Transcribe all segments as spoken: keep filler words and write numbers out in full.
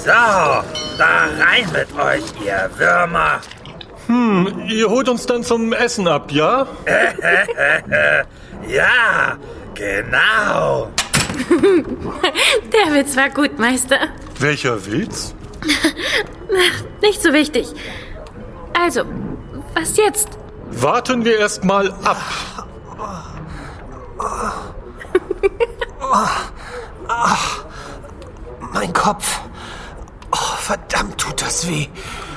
So, da rein mit euch, ihr Würmer. Hm, ihr holt uns dann zum Essen ab, ja? Ja, genau. Der Witz war gut, Meister. Welcher Witz? Nicht so wichtig. Also, was jetzt? Warten wir erst mal ab. Mein Kopf. Oh, verdammt, tut das weh.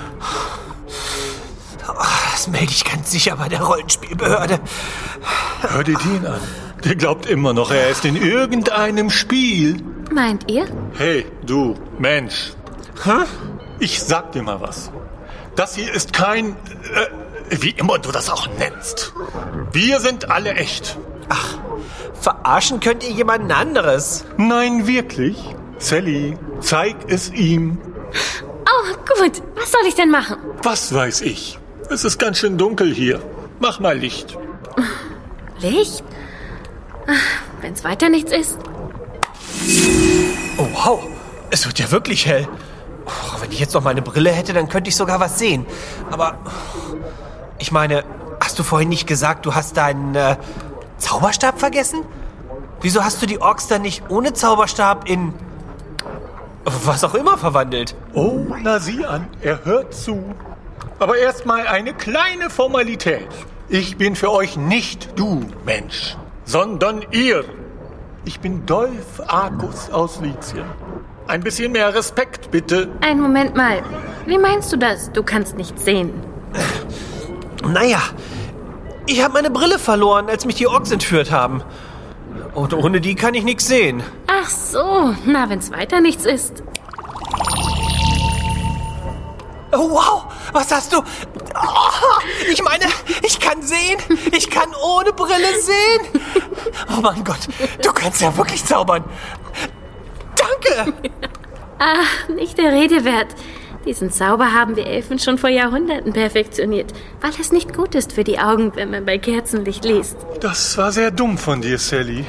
Oh, das melde ich ganz sicher bei der Rollenspielbehörde. Hör dir den an. Der glaubt immer noch, er ist in irgendeinem Spiel. Meint ihr? Hey, du, Mensch. Hä? Ich sag dir mal was. Das hier ist kein... Äh, wie immer du das auch nennst. Wir sind alle echt. Ach, verarschen könnt ihr jemanden anderes. Nein, wirklich? Sally, zeig es ihm. Oh, gut. Was soll ich denn machen? Was weiß ich? Es ist ganz schön dunkel hier. Mach mal Licht. Licht? Wenn es weiter nichts ist. Oh, wow. Es wird ja wirklich hell. Oh, wenn ich jetzt noch meine Brille hätte, dann könnte ich sogar was sehen. Aber, ich meine, hast du vorhin nicht gesagt, du hast deinen äh, Zauberstab vergessen? Wieso hast du die Orks dann nicht ohne Zauberstab in... was auch immer verwandelt? Oh, na sieh an, er hört zu. Aber erstmal eine kleine Formalität. Ich bin für euch nicht du, Mensch, sondern ihr. Ich bin Dolph Arcus aus Lycien. Ein bisschen mehr Respekt, bitte. Einen Moment mal. Wie meinst du das? Du kannst nichts sehen. Naja, ich habe meine Brille verloren, als mich die Orks entführt haben. Und ohne die kann ich nichts sehen. Ach so. Na, wenn es weiter nichts ist. Oh, wow, was hast du? Oh, ich meine, ich kann sehen. Ich kann ohne Brille sehen. Oh mein Gott, du kannst ja wirklich zaubern. Danke. Ach, nicht der Rede wert. Diesen Zauber haben wir Elfen schon vor Jahrhunderten perfektioniert, weil es nicht gut ist für die Augen, wenn man bei Kerzenlicht liest. Das war sehr dumm von dir, Sally.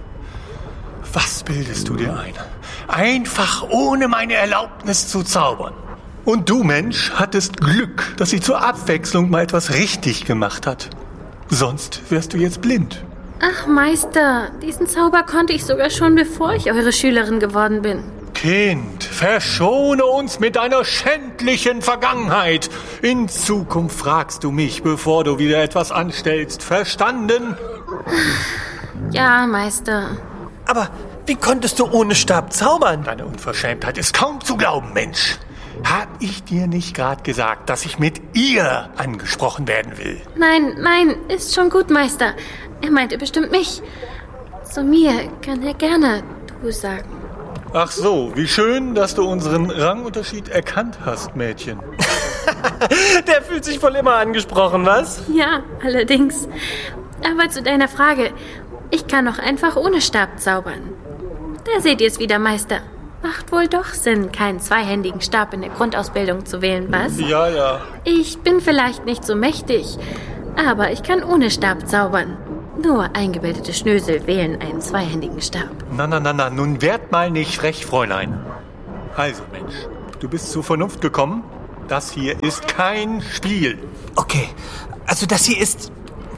Was bildest du dir ein? Einfach ohne meine Erlaubnis zu zaubern. Und du, Mensch, hattest Glück, dass sie zur Abwechslung mal etwas richtig gemacht hat. Sonst wärst du jetzt blind. Ach, Meister, diesen Zauber konnte ich sogar schon, bevor ich eure Schülerin geworden bin. Kind, verschone uns mit deiner schändlichen Vergangenheit. In Zukunft fragst du mich, bevor du wieder etwas anstellst. Verstanden? Ja, Meister. Aber wie konntest du ohne Stab zaubern? Deine Unverschämtheit ist kaum zu glauben, Mensch. Hab ich dir nicht gerade gesagt, dass ich mit ihr angesprochen werden will? Nein, nein, ist schon gut, Meister. Er meinte bestimmt mich. Zu mir kann er gerne du sagen. Ach so, wie schön, dass du unseren Rangunterschied erkannt hast, Mädchen. Der fühlt sich wohl immer angesprochen, was? Ja, allerdings. Aber zu deiner Frage. Ich kann auch einfach ohne Stab zaubern. Da seht ihr es wieder, Meister. Macht wohl doch Sinn, keinen zweihändigen Stab in der Grundausbildung zu wählen, was? Ja, ja. Ich bin vielleicht nicht so mächtig, aber ich kann ohne Stab zaubern. Nur eingebildete Schnösel wählen einen zweihändigen Stab. Na, na, na, na, nun werd mal nicht frech, Fräulein. Also, Mensch, du bist zur Vernunft gekommen? Das hier ist kein Spiel. Okay, also das hier ist...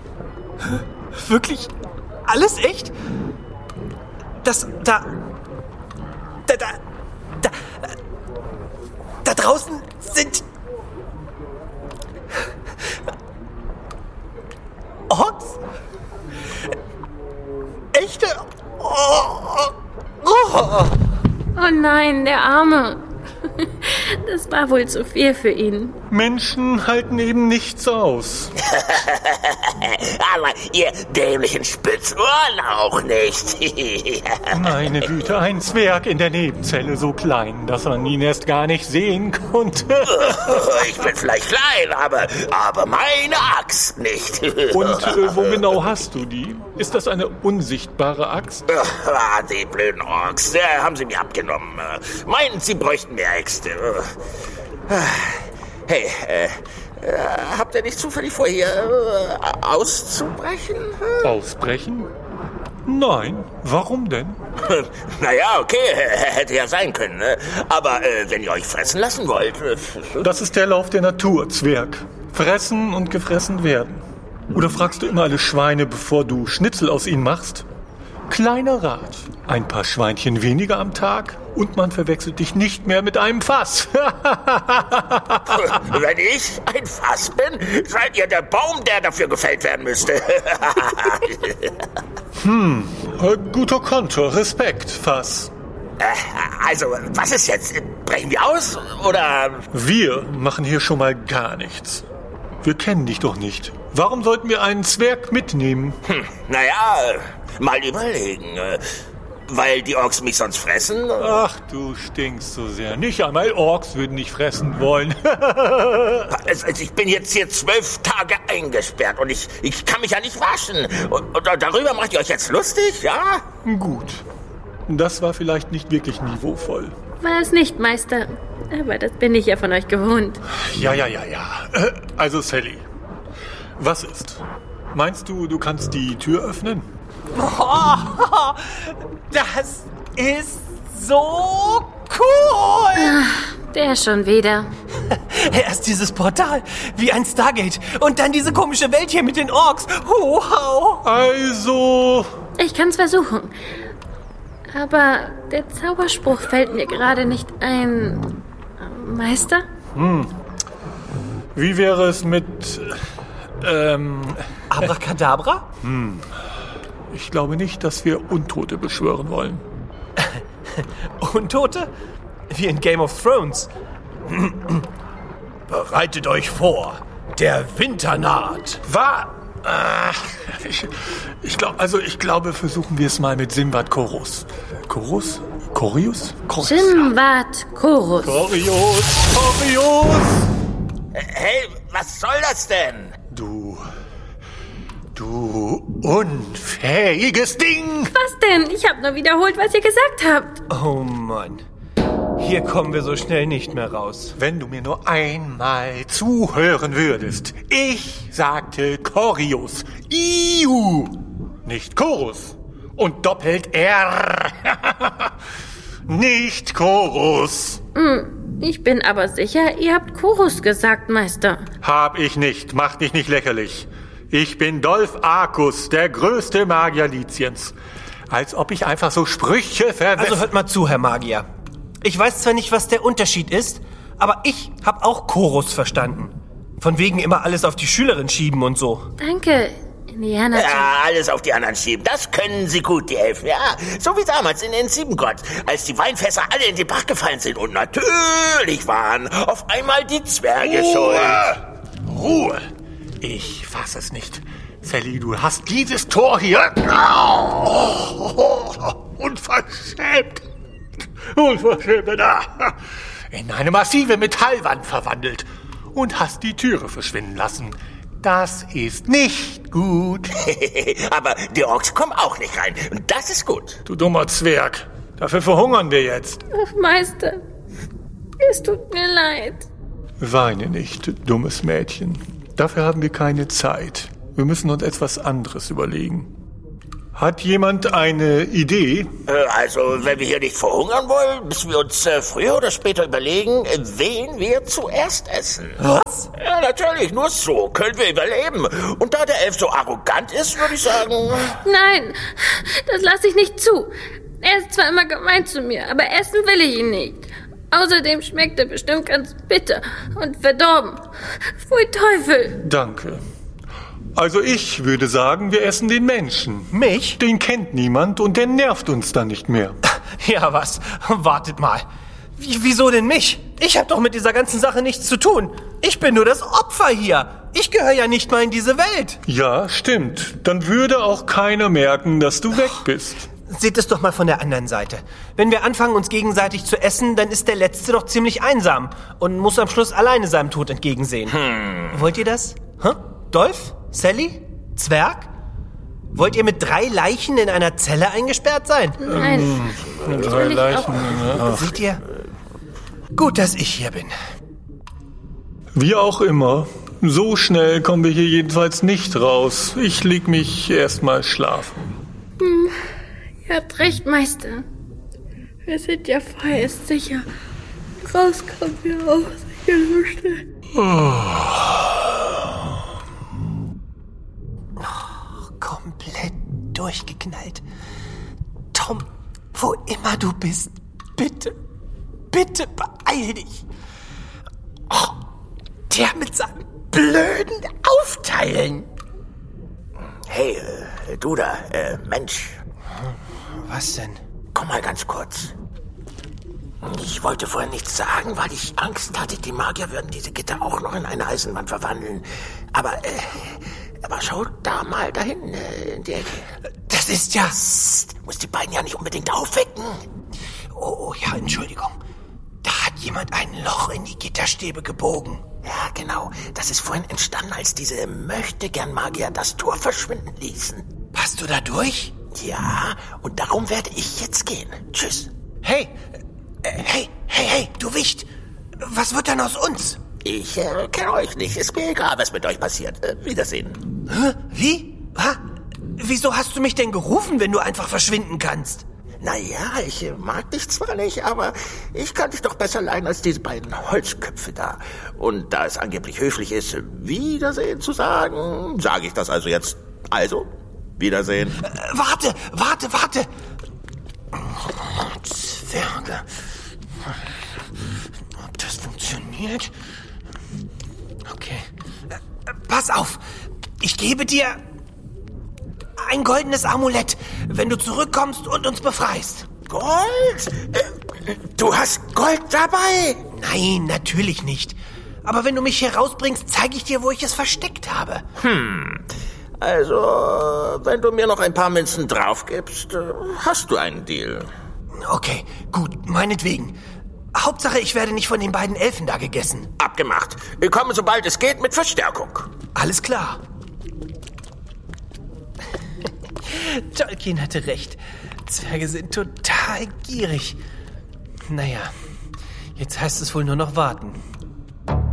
wirklich alles echt? Das da... Da, da, da, da draußen sind Orks? Echte? Oh, oh. Oh nein, der Arme. Das war wohl zu viel für ihn. Menschen halten eben nichts aus. Aber ihr dämlichen Spitzohren auch nicht. Meine Güte, ein Zwerg in der Nebenzelle, so klein, dass man ihn erst gar nicht sehen konnte. Ich bin vielleicht klein, aber, aber meine Axt nicht. Und äh, wo genau hast du die? Ist das eine unsichtbare Axt? Ah, die blöden Orks, äh, haben sie mir abgenommen. Meinen, sie bräuchten mehr Äxte. Hey, äh, äh, habt ihr nicht zufällig vor, hier äh, auszubrechen? Ausbrechen? Nein, warum denn? Naja, okay, hätte ja sein können. Ne? Aber äh, wenn ihr euch fressen lassen wollt... Äh, Das ist der Lauf der Natur, Zwerg. Fressen und gefressen werden. Oder fragst du immer alle Schweine, bevor du Schnitzel aus ihnen machst? Kleiner Rat. Ein paar Schweinchen weniger am Tag und man verwechselt dich nicht mehr mit einem Fass. Wenn ich ein Fass bin, seid ihr der Baum, der dafür gefällt werden müsste. hm, äh, guter Konter, Respekt, Fass. Äh, also, was ist jetzt? Brechen wir aus, oder? Wir machen hier schon mal gar nichts. Wir kennen dich doch nicht. Warum sollten wir einen Zwerg mitnehmen? Hm, naja, mal überlegen. Weil die Orks mich sonst fressen? Ach, du stinkst so sehr. Nicht einmal Orks würden dich fressen wollen. also, ich bin jetzt hier zwölf Tage eingesperrt und ich, ich kann mich ja nicht waschen. Und, und darüber macht ihr euch jetzt lustig, ja? Gut. Das war vielleicht nicht wirklich niveauvoll. War es nicht, Meister. Aber das bin ich ja von euch gewohnt. Ja, ja, ja, ja. Also, Sally, was ist? Meinst du, du kannst die Tür öffnen? Oh, das ist so cool! Der schon wieder. Erst dieses Portal, wie ein Stargate. Und dann diese komische Welt hier mit den Orks. Wow! Also... Ich kann's versuchen. Aber der Zauberspruch fällt mir gerade nicht ein. Meister? Hm. Wie wäre es mit... Ähm... Abracadabra? Hm. Ich glaube nicht, dass wir Untote beschwören wollen. Untote? Wie in Game of Thrones. Bereitet euch vor. Der Winter naht. Was? Ich, ich glaube, also ich glaube, versuchen wir es mal mit Simbad Chorus. Chorus? Chorius? Chorus. Simbad Chorus. Chorius, Chorius. Hey, was soll das denn? Du, du unfähiges Ding. Was denn? Ich habe nur wiederholt, was ihr gesagt habt. Oh Mann. Hier kommen wir so schnell nicht mehr raus. Wenn du mir nur einmal zuhören würdest. Ich sagte Chorius. Iu. Nicht Chorus. Und doppelt R. Nicht Chorus. Ich bin aber sicher, ihr habt Chorus gesagt, Meister. Hab ich nicht. Mach dich nicht lächerlich. Ich bin Dolph Arcus, der größte Magier Lithiens. Als ob ich einfach so Sprüche verwende. Also hört mal zu, Herr Magier. Ich weiß zwar nicht, was der Unterschied ist, aber ich habe auch Chorus verstanden. Von wegen immer alles auf die Schülerin schieben und so. Danke, Indiana. Ja, alles auf die anderen schieben. Das können sie gut, die Elfen. Ja, so wie damals in den Siebengott, als die Weinfässer alle in den Bach gefallen sind. Und natürlich waren auf einmal die Zwerge schuld. Ruhe! Ich fass es nicht. Sally, du hast dieses Tor hier... Oh, unverschämt! Unverschämt! In eine massive Metallwand verwandelt und hast die Türe verschwinden lassen. Das ist nicht gut. Aber die Orks kommen auch nicht rein. Und das ist gut. Du dummer Zwerg. Dafür verhungern wir jetzt. Ach, Meister, es tut mir leid. Weine nicht, dummes Mädchen. Dafür haben wir keine Zeit. Wir müssen uns etwas anderes überlegen. Hat jemand eine Idee? Äh, also, wenn wir hier nicht verhungern wollen, müssen wir uns äh, früher oder später überlegen, äh, wen wir zuerst essen. Was? Ja, natürlich, nur so können wir überleben. Und da der Elf so arrogant ist, würde ich sagen... Nein, das lasse ich nicht zu. Er ist zwar immer gemein zu mir, aber essen will ich ihn nicht. Außerdem schmeckt er bestimmt ganz bitter und verdorben. Pfui Teufel. Danke. Also ich würde sagen, wir essen den Menschen. Mich? Den kennt niemand und der nervt uns dann nicht mehr. Ja, was? Wartet mal. Wie, wieso denn mich? Ich habe doch mit dieser ganzen Sache nichts zu tun. Ich bin nur das Opfer hier. Ich gehöre ja nicht mal in diese Welt. Ja, stimmt. Dann würde auch keiner merken, dass du weg bist. Seht es doch mal von der anderen Seite. Wenn wir anfangen, uns gegenseitig zu essen, dann ist der Letzte doch ziemlich einsam und muss am Schluss alleine seinem Tod entgegensehen. Hm. Wollt ihr das? Hä? Dolph? Sally? Zwerg? Wollt ihr mit drei Leichen in einer Zelle eingesperrt sein? Nein. Hm, drei Leichen. Ach. Seht ihr? Gut, dass ich hier bin. Wie auch immer. So schnell kommen wir hier jedenfalls nicht raus. Ich leg mich erstmal schlafen. Hm, ihr habt recht, Meister. Wir sind ja vorerst sicher. Rauskommen wir auch sicher so schnell. Oh, komplett durchgeknallt. Tom, wo immer du bist, bitte, bitte beeil dich. Oh, der mit seinem blöden Aufteilen. Hey, äh, du da, äh, Mensch. Was denn? Komm mal ganz kurz. Ich wollte vorhin nichts sagen, weil ich Angst hatte, die Magier würden diese Gitter auch noch in eine Eisenwand verwandeln. Aber, äh, aber schau da mal dahin, äh, in die Ecke. Das ist ja... Psst, muss die beiden ja nicht unbedingt aufwecken. Oh, ja, Entschuldigung. Da hat jemand ein Loch in die Gitterstäbe gebogen. Ja, genau. Das ist vorhin entstanden, als diese Möchtegern-Magier das Tor verschwinden ließen. Passt du da durch? Ja, und darum werde ich jetzt gehen. Tschüss. Hey, äh, hey, hey, hey, du Wicht. Was wird denn aus uns? Ich äh, kenne euch nicht. Ist mir egal, was mit euch passiert. Äh, Wiedersehen. Hä? Wie? Ha? Wieso hast du mich denn gerufen, wenn du einfach verschwinden kannst? Naja, ich äh, mag dich zwar nicht, aber ich kann dich doch besser leiden als diese beiden Holzköpfe da. Und da es angeblich höflich ist, Wiedersehen zu sagen, sage ich das also jetzt. Also, Wiedersehen. Äh, warte, warte, warte. Zwerge. Ob das funktioniert? Okay. Äh, pass auf. Ich gebe dir ein goldenes Amulett, wenn du zurückkommst und uns befreist. Gold? Äh, du hast Gold dabei? Nein, natürlich nicht. Aber wenn du mich hier rausbringst, zeige ich dir, wo ich es versteckt habe. Hm. Also, wenn du mir noch ein paar Münzen drauf gibst, hast du einen Deal. Okay, gut, meinetwegen. Hauptsache, ich werde nicht von den beiden Elfen da gegessen. Abgemacht. Wir kommen, sobald es geht, mit Verstärkung. Alles klar. Tolkien hatte recht. Zwerge sind total gierig. Naja, jetzt heißt es wohl nur noch warten.